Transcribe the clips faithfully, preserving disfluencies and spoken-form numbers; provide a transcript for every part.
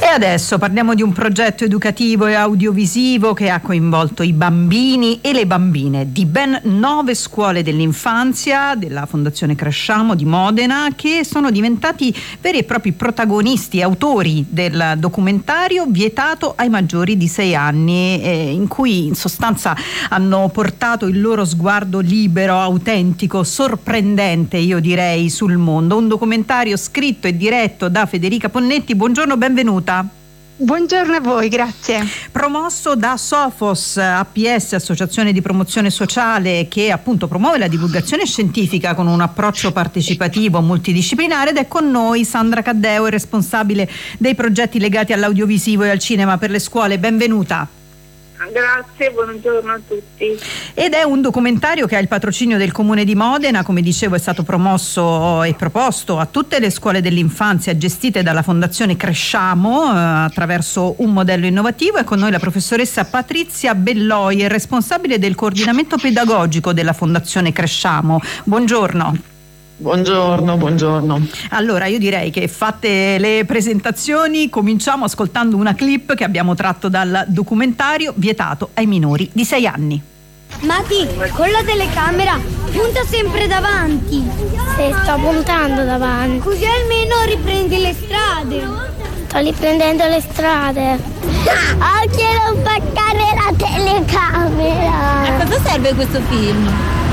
adesso parliamo di un progetto educativo e audiovisivo che ha coinvolto i bambini e le bambine di ben nove scuole dell'infanzia della Fondazione Cresciamo di Modena, che sono diventati veri e propri protagonisti e autori del documentario Vietato ai maggiori di sei anni, eh, in cui in sostanza hanno portato il loro sguardo libero, autentico, sorprendente, io direi, sul mondo. Un documentario scritto e diretto da Federica Ponnetti. Buongiorno, benvenuta. Buongiorno a voi, grazie. Promosso da Sofos A P S, Associazione di Promozione Sociale, che appunto promuove la divulgazione scientifica con un approccio partecipativo multidisciplinare, ed è con noi Sandra Caddeo, responsabile dei progetti legati all'audiovisivo e al cinema per le scuole. Benvenuta. Grazie, buongiorno a tutti. Ed è un documentario che ha il patrocinio del Comune di Modena, come dicevo è stato promosso e proposto a tutte le scuole dell'infanzia gestite dalla Fondazione Cresciamo eh, attraverso un modello innovativo. È con noi la professoressa Patrizia Belloi, responsabile del coordinamento pedagogico della Fondazione Cresciamo. Buongiorno. Buongiorno, buongiorno. Allora io direi che, fatte le presentazioni, cominciamo ascoltando una clip che abbiamo tratto dal documentario Vietato ai minori di sei anni. Mati, con la telecamera punta sempre davanti. Se sto puntando davanti. Così almeno riprendi le strade. Sto riprendendo le strade. Anche non spaccare la telecamera. A cosa serve questo film?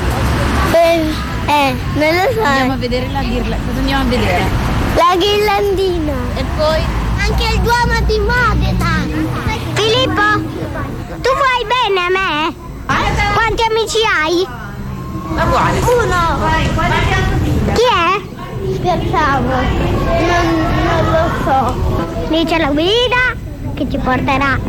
Per... Eh, non lo so. Andiamo a vedere la ghirla. Cosa andiamo a vedere? La ghirlandina. E poi? Anche il Duomo di Modena. Filippo, tu vuoi bene a me? Ah, quanti amici hai? Ma quale? Uno. Chi è? Scherzavo. Non, non lo so. Lì c'è la guida che ci porterà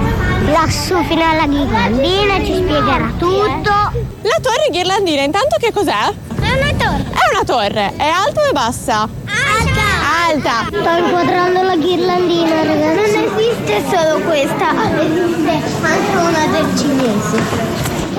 lassù fino alla ghirlandina e ci spiegherà tutto. La torre ghirlandina, intanto che cos'è? È una torre. È una torre. È alta o è bassa? Alta. Alta. Sto inquadrando la ghirlandina, ragazzi. Non esiste solo questa, esiste anche una del cinese.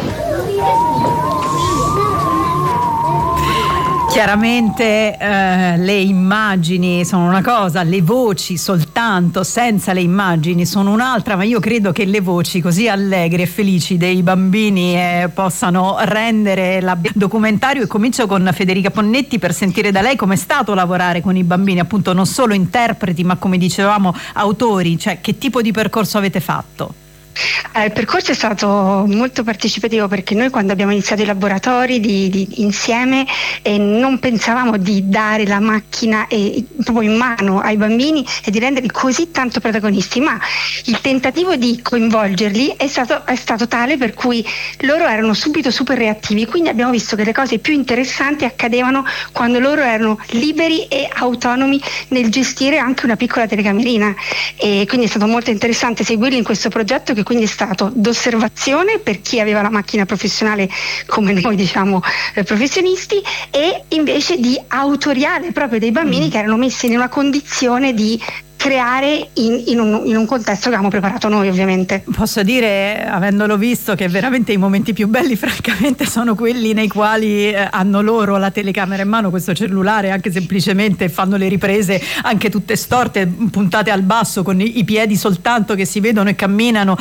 Chiaramente eh, le immagini sono una cosa, le voci soltanto, senza le immagini sono un'altra, ma io credo che le voci così allegri e felici dei bambini eh, possano rendere il documentario. E comincio con Federica Ponnetti per sentire da lei com'è stato lavorare con i bambini, appunto non solo interpreti ma, come dicevamo, autori, cioè che tipo di percorso avete fatto? Eh, il percorso è stato molto partecipativo, perché noi, quando abbiamo iniziato i laboratori di, di, insieme eh, non pensavamo di dare la macchina eh, proprio in mano ai bambini e di renderli così tanto protagonisti, ma il tentativo di coinvolgerli è stato, è stato tale per cui loro erano subito super reattivi. Quindi abbiamo visto che le cose più interessanti accadevano quando loro erano liberi e autonomi nel gestire anche una piccola telecamerina, e quindi è stato molto interessante seguirli in questo progetto, che quindi è stato d'osservazione per chi aveva la macchina professionale come noi, diciamo, eh, professionisti, e invece di autoriale proprio dei bambini mm. che erano messi in una condizione di creare in, in, un, in un contesto che abbiamo preparato noi, ovviamente. Posso dire, avendolo visto, che veramente i momenti più belli francamente sono quelli nei quali eh, hanno loro la telecamera in mano, questo cellulare, anche semplicemente fanno le riprese anche tutte storte, puntate al basso, con i, i piedi soltanto che si vedono e camminano